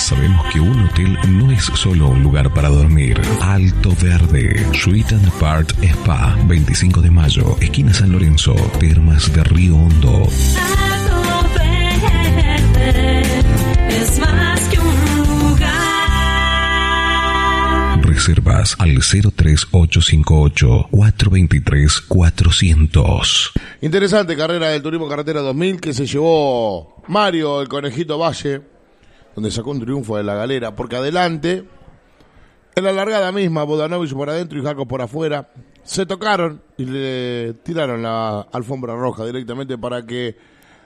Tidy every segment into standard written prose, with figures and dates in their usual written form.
Sabemos que un hotel no es solo un lugar para dormir. Alto Verde, Suite and Part Spa, 25 de mayo, esquina San Lorenzo, Termas de Río Hondo. Alto Verde es más que un lugar. Reservas al 03858 423 400. Interesante carrera del Turismo Carretera 2000 que se llevó Mario, el Conejito Valle, donde sacó un triunfo de la galera, porque adelante, en la largada misma, Bodanovich por adentro y Jaco por afuera, se tocaron y le tiraron la alfombra roja directamente para que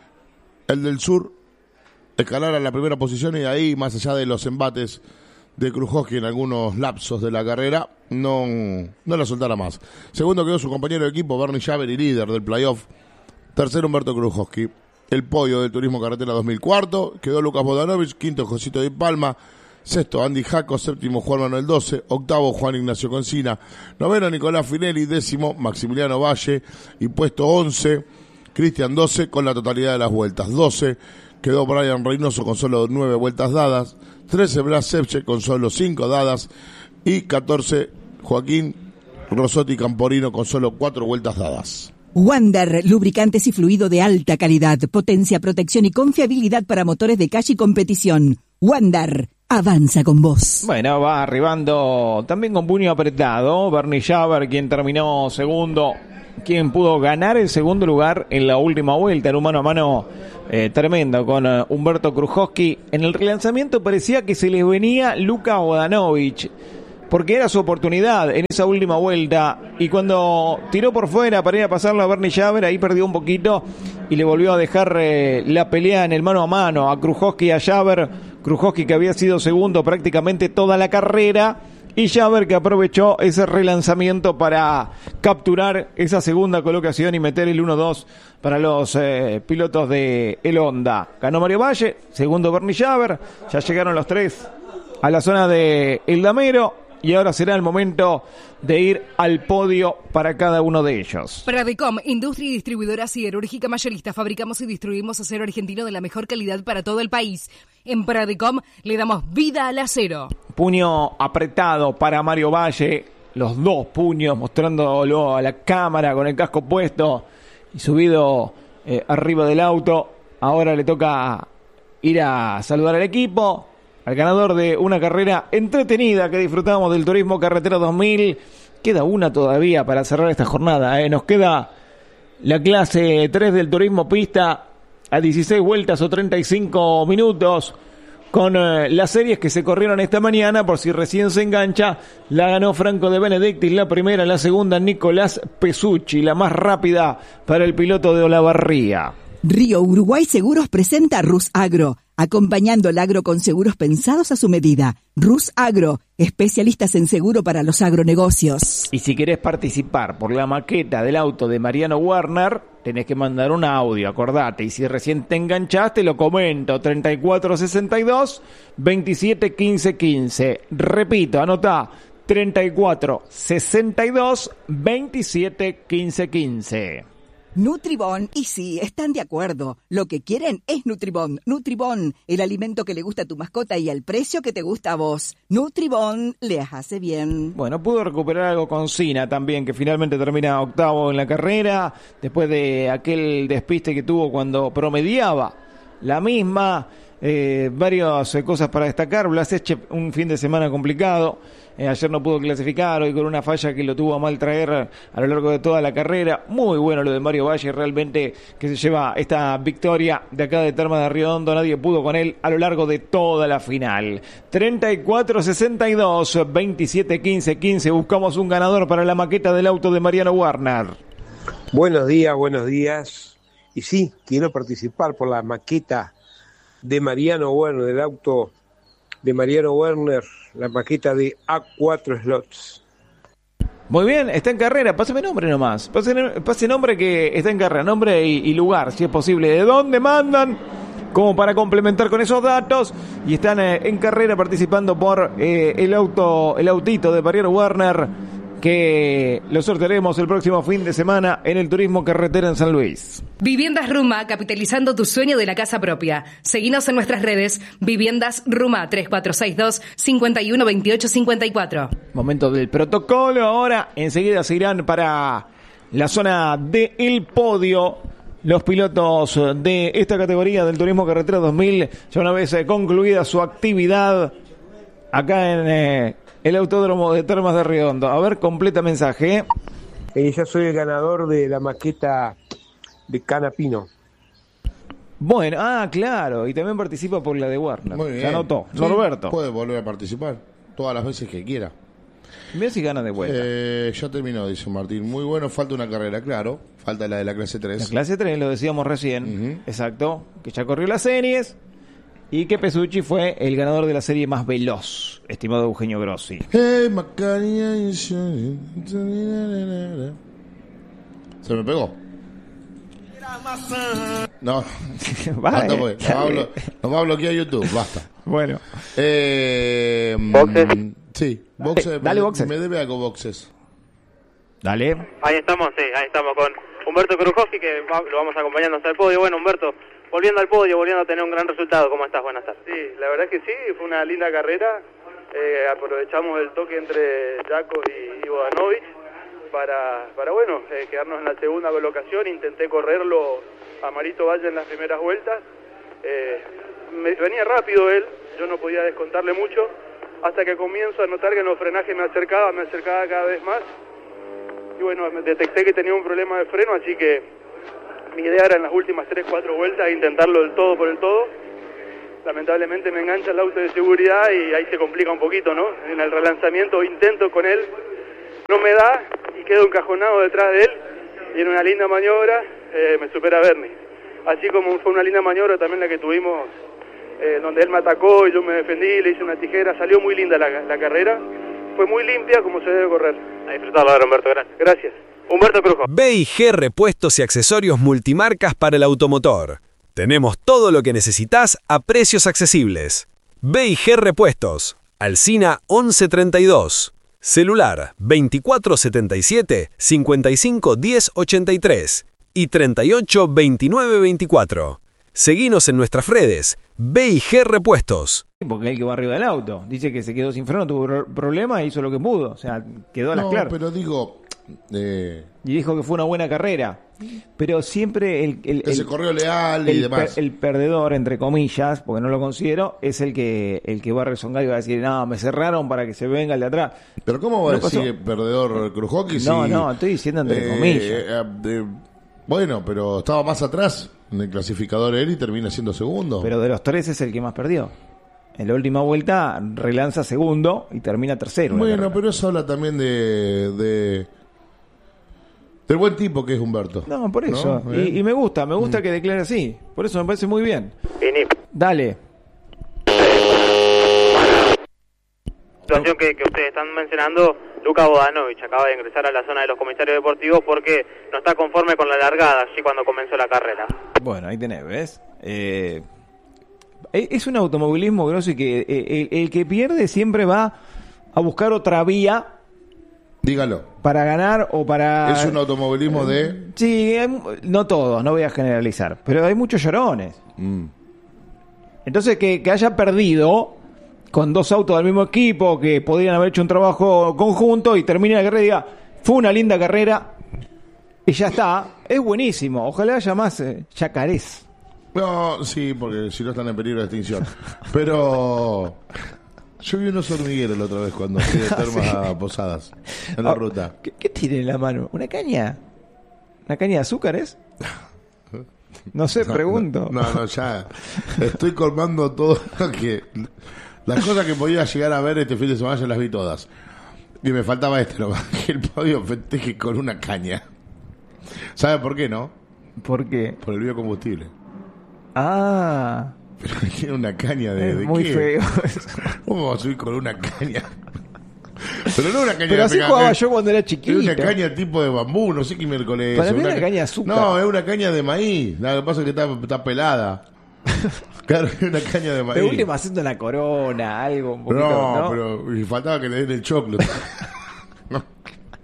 el del sur escalara la primera posición y de ahí, más allá de los embates de Krujowski en algunos lapsos de la carrera, no la soltara más. Segundo quedó su compañero de equipo, Bernie Javer, y líder del playoff. Tercero, Humberto Krujowski. El podio del Turismo Carretera 2000. Cuarto quedó Lucas Bodanovich. Quinto, Josito Di Palma. Sexto, Andy Jaco. Séptimo, Juan Manuel 12. Octavo, Juan Ignacio Concina. Noveno, Nicolás Finelli. Décimo, Maximiliano Valle. Y puesto 11, Cristian 12, con la totalidad de las vueltas. 12 quedó Brian Reynoso con solo 9 vueltas dadas. 13, Blas Sepche con solo 5 dadas. Y 14, Joaquín Rosotti Camporino con solo 4 vueltas dadas. Wander, lubricantes y fluido de alta calidad, potencia, protección y confiabilidad para motores de calle y competición. Wander, avanza con vos. Bueno, va arribando también con puño apretado Bernie Javer, quien terminó segundo, quien pudo ganar el segundo lugar en la última vuelta, en un mano a mano tremendo con Humberto Krujowski. En el relanzamiento parecía que se les venía Luka Bodanovich, porque era su oportunidad en esa última vuelta, y cuando tiró por fuera para ir a pasarlo a Bernie Javer, ahí perdió un poquito y le volvió a dejar la pelea en el mano a mano a Krujowski y a Javer. Krujowski, que había sido segundo prácticamente toda la carrera, y Javer, que aprovechó ese relanzamiento para capturar esa segunda colocación y meter el 1-2 para los pilotos de el Honda. Ganó Mario Valle, segundo Bernie Javer, ya llegaron los tres a la zona de El Damero, y ahora será el momento de ir al podio para cada uno de ellos. Pradecom, industria y distribuidora siderúrgica mayorista. Fabricamos y distribuimos acero argentino de la mejor calidad para todo el país. En Pradecom le damos vida al acero. Puño apretado para Mario Valle, los dos puños mostrándolo a la cámara con el casco puesto y subido arriba del auto. Ahora le toca ir a saludar al equipo, al ganador de una carrera entretenida que disfrutamos del Turismo Carretera 2000. Queda una todavía para cerrar esta jornada. Nos queda la clase 3 del Turismo Pista a 16 vueltas o 35 minutos. Con las series que se corrieron esta mañana, por si recién se engancha, la ganó Franco de Benedictis, la primera, la segunda Nicolás Pesucci, la más rápida para el piloto de Olavarría. Río Uruguay Seguros presenta Rus Agro, acompañando el agro con seguros pensados a su medida. Rus Agro, especialistas en seguro para los agronegocios. Y si querés participar por la maqueta del auto de Mariano Werner, tenés que mandar un audio, acordate. Y si recién te enganchaste, lo comento. 3462 27 15 15. Repito, anotá. 3462 27 15 15. Nutribón, y sí, están de acuerdo. Lo que quieren es Nutribón. Nutribón, el alimento que le gusta a tu mascota y al precio que te gusta a vos. Nutribón les hace bien. Bueno, pudo recuperar algo con Sina también, que finalmente termina octavo en la carrera, después de aquel despiste que tuvo cuando promediaba la misma. Varias cosas para destacar. Blasech, un fin de semana complicado. Ayer no pudo clasificar, hoy con una falla que lo tuvo a mal traer a lo largo de toda la carrera. Muy bueno lo de Mario Valle, realmente, que se lleva esta victoria de acá de Termas de Río Hondo. Nadie pudo con él a lo largo de toda la final. 34-62, 27-15-15. Buscamos un ganador para la maqueta del auto de Mariano Werner. Buenos días. Y sí, quiero participar por la maqueta de Mariano Werner, del auto de Mariano Werner, la maqueta de A4 Slots. Muy bien, está en carrera. Pásame nombre nomás. Pase nombre que está en carrera. Nombre y lugar, si es posible. ¿De dónde mandan? Como para complementar con esos datos. Y están en carrera participando por el autito de Mariano Werner, que lo sortearemos el próximo fin de semana en el Turismo Carretera en San Luis. Viviendas Ruma, capitalizando tu sueño de la casa propia. Seguinos en nuestras redes, Viviendas Ruma 3462-512854. Momento del protocolo. Ahora enseguida se irán para la zona del podio los pilotos de esta categoría del Turismo Carretera 2000, ya una vez concluida su actividad acá en el Autódromo de Termas de Riondo. A ver, completa mensaje. Yo soy el ganador de la maqueta de Canapino. Bueno, claro, y también participa por la de Warner. Muy bien. Se anotó. Sí, Norberto. puede volver a participar todas las veces que quiera. Mira si gana de vuelta. Ya terminó, dice Martín. Muy bueno, falta una carrera, claro. Falta la de la clase 3. La clase 3, lo decíamos recién. Exacto. Que ya corrió las series. Y que Pesucci fue el ganador de la serie más veloz, estimado Eugenio Grossi. Hey, Macarena. Se me pegó. No, Vale, basta pues. Nos va a bloquear YouTube, basta. Bueno. ¿Boxes? Sí, boxes. Dale, boxes. Me debe algo boxes. Dale. Ahí estamos con Humberto Krujowski, que lo vamos acompañando hasta el podio. Bueno, Humberto, volviendo al podio, volviendo a tener un gran resultado. ¿Cómo estás? Buenas tardes. Sí, la verdad es que sí, fue una linda carrera. Aprovechamos el toque entre Jaco y Vodanovic para quedarnos en la segunda colocación. Intenté correrlo a Marito Valle en las primeras vueltas. Venía rápido él, yo no podía descontarle mucho, hasta que comienzo a notar que en los frenajes me acercaba cada vez más. Y bueno, detecté que tenía un problema de freno, así que mi idea era en las últimas 3-4 vueltas intentarlo del todo por el todo. Lamentablemente me engancha el auto de seguridad y ahí se complica un poquito, ¿no? En el relanzamiento intento con él, no me da y quedo encajonado detrás de él, y en una linda maniobra me supera Bernie. Así como fue una linda maniobra también la que tuvimos, donde él me atacó y yo me defendí, le hice una tijera. Salió muy linda la carrera, fue muy limpia como se debe correr. A disfrutarlo ahora, Humberto, gracias. Gracias. Humberto Cruz. B&G Repuestos y Accesorios Multimarcas para el automotor. Tenemos todo lo que necesitas a precios accesibles. B&G Repuestos, Alsina 1132, celular 2477 55 10 83 y 38 29 24. Seguinos en nuestras redes, B&G Repuestos. Porque él que va arriba del auto. Dice que se quedó sin freno, tuvo problema y hizo lo que pudo. O sea, quedó a las claras. Pero digo... Y dijo que fue una buena carrera. Pero siempre que se corrió leal y demás. El perdedor, entre comillas, porque no lo considero, es el que va a rezongar y va a decir, no, me cerraron para que se venga el de atrás. Pero ¿cómo va a decir perdedor Krujowski? No, estoy diciendo entre comillas. Bueno, pero estaba más atrás en el clasificador él y termina siendo segundo. Pero de los tres es el que más perdió. En la última vuelta relanza segundo y termina tercero. Bueno, pero eso habla también del buen tipo que es Humberto. No, por eso. ¿No? Y me gusta que declare así. Por eso me parece muy bien. Dale. Situación que ustedes están mencionando, Luka Vodanovic acaba de ingresar a la zona de los comisarios deportivos porque no está conforme con la largada allí cuando comenzó la carrera. Bueno, ahí tenés, ¿ves? Es un automovilismo, Grossi, que el que pierde siempre va a buscar otra vía. Dígalo. Para ganar o para... Es un automovilismo de... Sí, no todos, no voy a generalizar, pero hay muchos llorones. Entonces que haya perdido con dos autos del mismo equipo que podrían haber hecho un trabajo conjunto y termine la carrera y diga, fue una linda carrera y ya está, es buenísimo. Ojalá haya más yacarés. No, sí, porque si no están en peligro de extinción. Pero yo vi unos hormigueros la otra vez cuando fui de Termas a Posadas, en la ruta. ¿Qué tiene en la mano? ¿Una caña? ¿Una caña de azúcares? No sé, pregunto. No, ya estoy colmando todo lo que... Las cosas que podía llegar a ver este fin de semana ya las vi todas. Y me faltaba que el podio festeje con una caña. ¿Sabe por qué, no? ¿Por qué? Por el biocombustible. Ah. Pero tiene una caña de muy qué? Feo. ¿Cómo vamos a subir con una caña? Pero no una caña pero así jugaba yo cuando era chiquito. Es una caña tipo de bambú, no sé qué miércoles. Para mí es una caña de azúcar. No, es una caña de maíz. Lo que pasa es que está pelada. Claro, es una caña de maíz. De última haciendo la corona, algo un poquito, No, pero y faltaba que le den el choclo. No.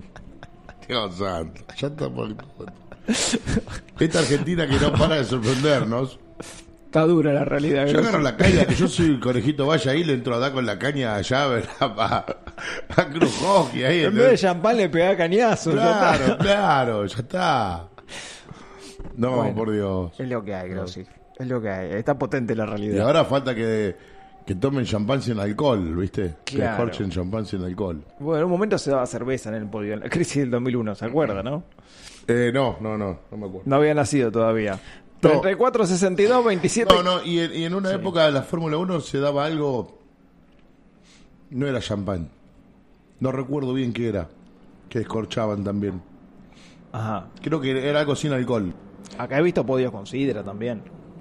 Dios santo, ya está por... Esta Argentina que no para de sorprendernos. Está dura la realidad. Yo agarro la caña, que yo soy el conejito vaya ahí, le entro a dar con la caña allá a Cruz Hockey ahí. En vez de champán le pegaba cañazo. Claro, ya está. No, bueno, por Dios. Es lo que hay, Grossi. Es lo que hay. Está potente la realidad. Y ahora falta que tomen champán sin alcohol, ¿viste? Claro. Que escorchen champán sin alcohol. Bueno, en un momento se daba cerveza en el podio, en la crisis del 2001, ¿se acuerda, no? No me acuerdo. No había nacido todavía. 34, 62, 27... y en una época de la Fórmula 1 se daba algo... No era champán. No recuerdo bien qué era. Que escorchaban también. Ajá. Creo que era algo sin alcohol. Acá he visto podios con sidra también.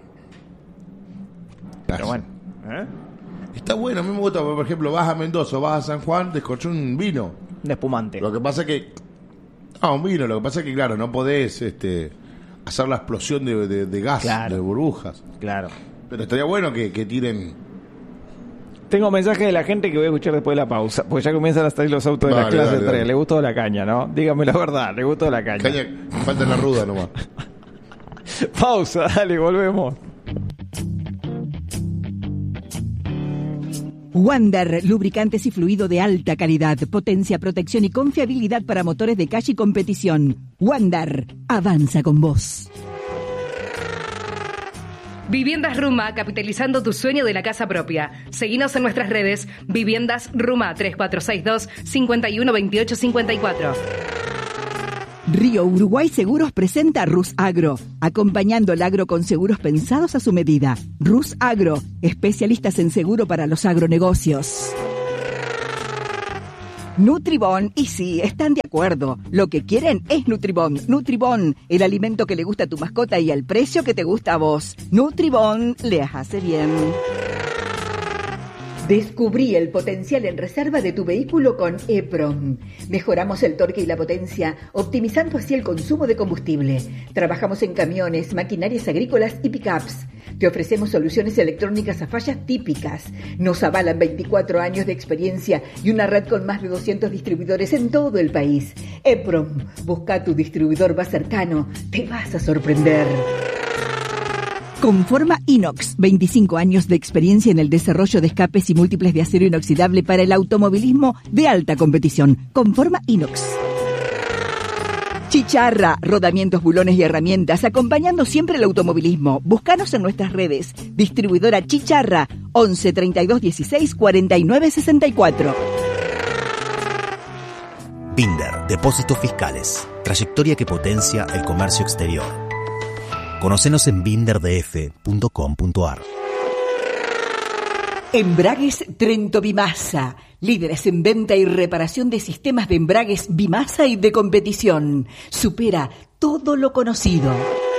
Pero bueno, está bueno, a mí me gusta, por ejemplo, vas a Mendoza, vas a San Juan, te escorchó un vino. Un espumante. Lo que pasa es que... un vino, lo que pasa es que, claro, no podés hacer la explosión de gas, claro, de burbujas. Claro. Pero estaría bueno que tiren... Tengo mensajes de la gente que voy a escuchar después de la pausa, porque ya comienzan a salir los autos de la clase 3. Le gustó la caña, ¿no? Dígame la verdad, le gustó la caña. Falta la ruda nomás. Pausa, dale, volvemos. Wander, lubricantes y fluido de alta calidad, potencia, protección y confiabilidad para motores de calle y competición. Wander, avanza con vos. Viviendas Ruma, capitalizando tu sueño de la casa propia. Seguinos en nuestras redes, Viviendas Ruma 3462 512854. Río Uruguay Seguros presenta Rus Agro, acompañando el agro con seguros pensados a su medida. Rus Agro, especialistas en seguro para los agronegocios. Nutribón, y sí, están de acuerdo. Lo que quieren es Nutribón. Nutribón, el alimento que le gusta a tu mascota y al precio que te gusta a vos. Nutribón, le hace bien. Descubrí el potencial en reserva de tu vehículo con EPROM. Mejoramos el torque y la potencia, optimizando así el consumo de combustible. Trabajamos en camiones, maquinarias agrícolas y pickups. Te ofrecemos soluciones electrónicas a fallas típicas. Nos avalan 24 años de experiencia y una red con más de 200 distribuidores en todo el país. EPROM, busca tu distribuidor más cercano. Te vas a sorprender. Conforma Inox, 25 años de experiencia en el desarrollo de escapes y múltiples de acero inoxidable para el automovilismo de alta competición. Conforma Inox. Chicharra, rodamientos, bulones y herramientas, acompañando siempre el automovilismo. Búscanos en nuestras redes. Distribuidora Chicharra, 11 32 16 49 64. Binder, depósitos fiscales. Trayectoria que potencia el comercio exterior. Conócenos en binderdf.com.ar. Embragues Trento Bimasa, líderes en venta y reparación de sistemas de embragues Bimasa y de competición. Supera todo lo conocido.